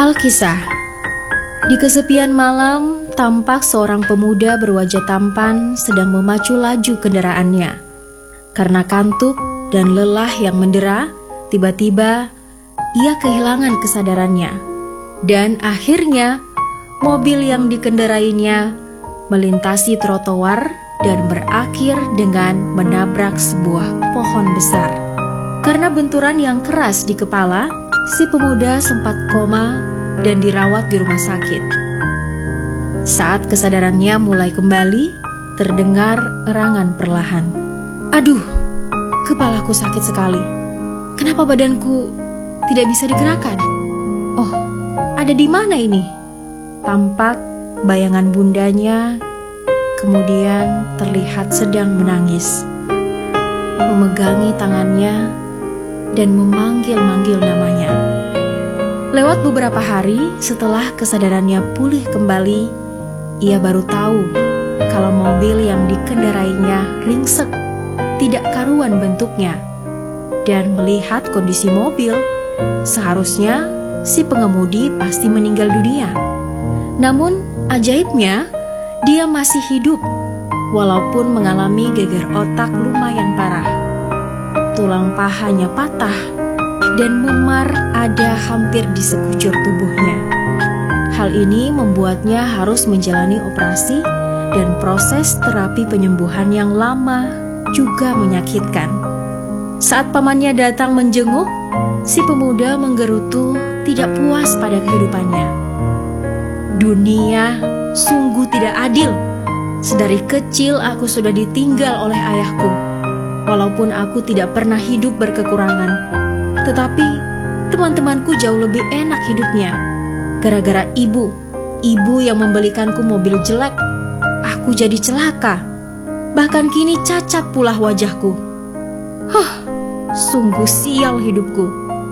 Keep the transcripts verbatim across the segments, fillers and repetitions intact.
Alkisah. Di kesepian malam, tampak seorang pemuda berwajah tampan sedang memacu laju kendaraannya. Karena kantuk dan lelah yang mendera, tiba-tiba ia kehilangan kesadarannya. Dan akhirnya, mobil yang dikendarainya melintasi trotoar dan berakhir dengan menabrak sebuah pohon besar. Karena benturan yang keras di kepala, si pemuda sempat koma dan dirawat di rumah sakit. Saat kesadarannya mulai kembali, terdengar erangan perlahan. Aduh, kepalaku sakit sekali. Kenapa badanku tidak bisa digerakkan? Oh, ada di mana ini? Tampak bayangan bundanya, kemudian terlihat sedang menangis, memegangi tangannya dan memanggil-manggil namanya. Lewat beberapa hari setelah kesadarannya pulih kembali, ia baru tahu kalau mobil yang dikendarainya ringsek, tidak karuan bentuknya. Dan melihat kondisi mobil, seharusnya si pengemudi pasti meninggal dunia. Namun ajaibnya, dia masih hidup walaupun mengalami geger otak lumayan parah. Tulang pahanya patah dan memar ada hampir di sekujur tubuhnya. Hal ini membuatnya harus menjalani operasi dan proses terapi penyembuhan yang lama juga menyakitkan. Saat pamannya datang menjenguk, si pemuda menggerutu tidak puas pada kehidupannya. Dunia sungguh tidak adil. Sedari kecil aku sudah ditinggal oleh ayahku. Walaupun aku tidak pernah hidup berkekurangan, tetapi teman-temanku jauh lebih enak hidupnya. Gara-gara ibu, ibu yang membelikanku mobil jelek, aku jadi celaka. Bahkan kini cacat pula wajahku. Huh, sungguh sial hidupku.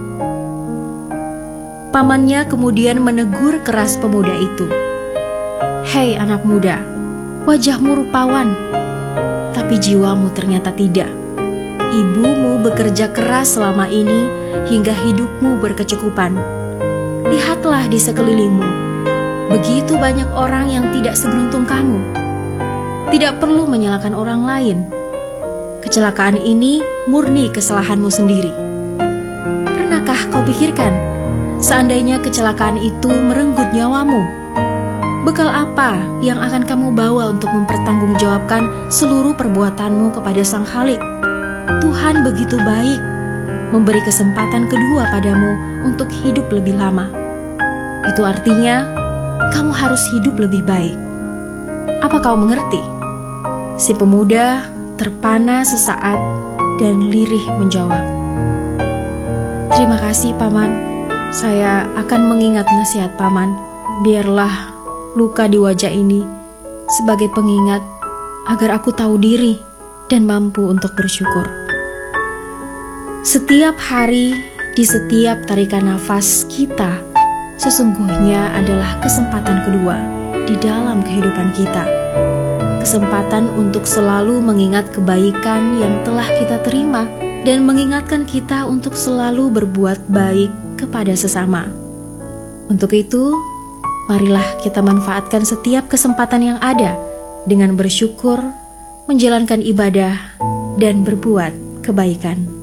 Pamannya kemudian menegur keras pemuda itu. Hei anak muda, wajahmu rupawan, tapi jiwamu ternyata tidak. Ibumu bekerja keras selama ini hingga hidupmu berkecukupan. Lihatlah di sekelilingmu, begitu banyak orang yang tidak seberuntung kamu. Tidak perlu menyalahkan orang lain. Kecelakaan ini murni kesalahanmu sendiri. Pernahkah kau pikirkan, seandainya kecelakaan itu merenggut nyawamu, bekal apa yang akan kamu bawa untuk mempertanggungjawabkan seluruh perbuatanmu kepada Sang Khalik? Tuhan begitu baik, memberi kesempatan kedua padamu untuk hidup lebih lama. Itu artinya, kamu harus hidup lebih baik. Apa kau mengerti? Si pemuda terpana sesaat dan lirih menjawab, terima kasih paman, saya akan mengingat nasihat paman. Biarlah luka di wajah ini sebagai pengingat agar aku tahu diri dan mampu untuk bersyukur. Setiap hari, di setiap tarikan nafas kita, sesungguhnya adalah kesempatan kedua di dalam kehidupan kita. Kesempatan untuk selalu mengingat kebaikan yang telah kita terima dan mengingatkan kita untuk selalu berbuat baik kepada sesama. Untuk itu, marilah kita manfaatkan setiap kesempatan yang ada dengan bersyukur, menjalankan ibadah, dan berbuat kebaikan.